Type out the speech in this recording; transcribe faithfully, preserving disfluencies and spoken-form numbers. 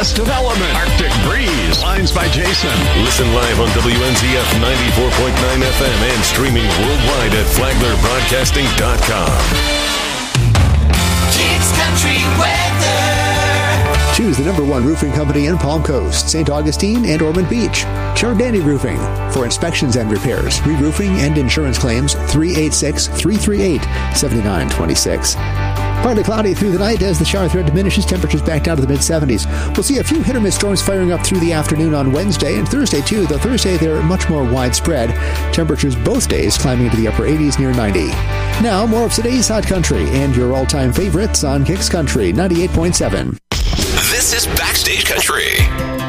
West Development, Arctic Breeze, Lines by Jason. Listen live on W N Z F ninety-four point nine F M and streaming worldwide at flagler broadcasting dot com. Kicks Country Weather. Choose the number one roofing company in Palm Coast, Saint Augustine, and Ormond Beach. Chardani Roofing. For inspections and repairs, re-roofing, and insurance claims, three eight six, three three eight, seven nine two six. Partly cloudy through the night as the shower threat diminishes. Temperatures back down to the mid-seventies. We'll see a few hit-or-miss storms firing up through the afternoon on Wednesday and Thursday, too, though Thursday they're much more widespread. Temperatures both days climbing into the upper eighties near ninety. Now, more of today's Hot Country and your all-time favorites on Kicks Country ninety-eight point seven.